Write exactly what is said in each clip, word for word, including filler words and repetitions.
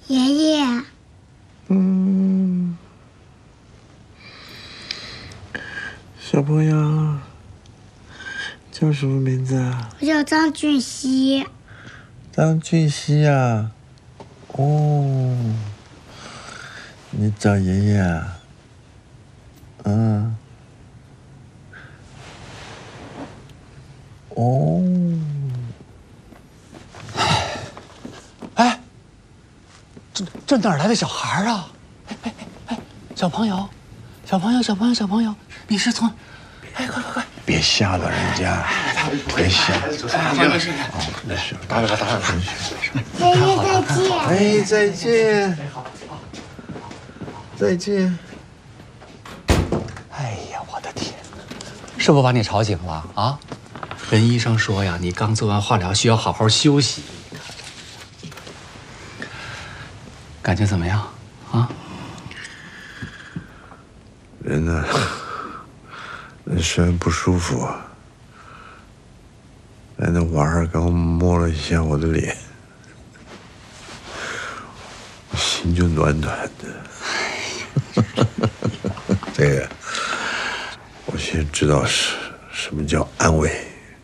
爷爷。 嗯，小朋友叫什么名字啊？ 我叫张俊熙。 张俊熙啊？哦，你找爷爷啊？嗯。哦。 哎，这这哪来的小孩啊？哎哎哎，小朋友，小朋友，小朋友，小朋友，你是从……哎，快快快！ 别吓到人家，别吓。 没事， 没事， 打扰了，打扰了。 爷爷再见。 哎，再见。再见。 哎呀，我的天哪！是不是把你吵醒了啊？人医生说呀，你刚做完化疗，需要好好休息。感觉怎么样啊？ 人呢，人虽然不舒服，但那娃儿刚摸了一下我的脸，我心就暖暖的。这个，我现在知道是什么叫安慰，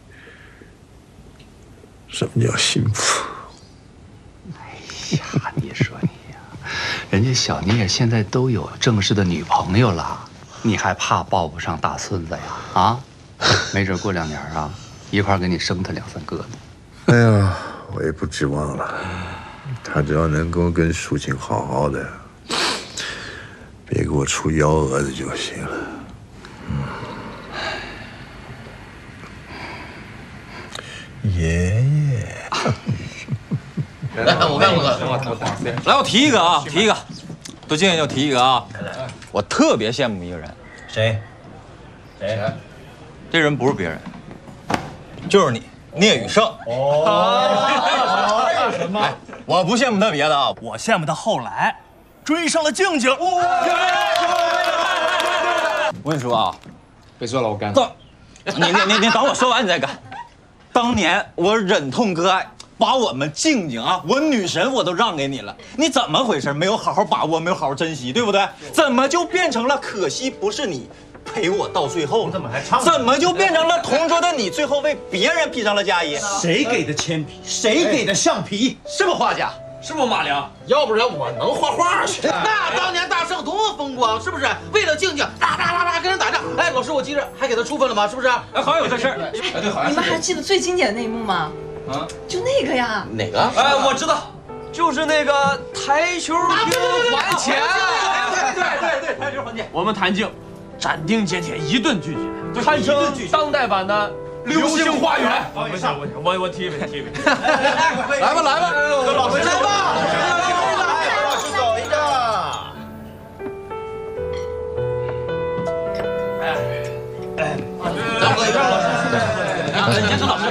什么叫幸福。 哎呀，你说你呀，人家小聂现在都有正式的女朋友了，你还怕抱不上大孙子呀？啊，没准过两年啊，一块儿给你生他两三个呢。 哎呀，我也不指望了，他只要能够跟淑琴好好的，别给我出幺蛾子就行了。爷爷， 来，我看我看，来，我提一个啊，提一个，多建议就提一个啊。我特别羡慕一个人， 谁？谁？ 这人不是别人，就是你，聂宇胜。 哦，为什么？ 哎，我不羡慕他别的啊， 我羡慕他后来追上了静静。 我跟你说啊， 别说了，我干。 你你你你等我说完你再干。当年我忍痛割爱，把我们静静啊，我女神我都让给你了，你怎么回事？没有好好把握，没有好好珍惜，对不对？怎么就变成了可惜不是你陪我到最后了？ 怎么还唱？ 怎么就变成了同桌的你，最后为别人披上了嫁衣？ 谁给的铅笔？谁给的橡皮？ 是不是画家？ 是不是马良？ 要不然我能画画去？那当年大圣多么风光，是不是？为了静静，哒哒哒哒跟人打仗。哎，老师，我记着还给他处分了吗？是不是？ 哎，好像有这事儿。 哎，对，好像你们还记得最经典的那一幕吗？啊，就那个呀。 哪个？ 哎，我知道，就是那个台球厅还钱。 对对对，台球还钱。我们谭静斩钉截铁，一顿拒绝，堪称当代版的《流星花园》。我行我行，我我提一杯提一杯。 来吧来吧， 老师来吧，老师走一个。 哎，再喝一个。 你先说老师。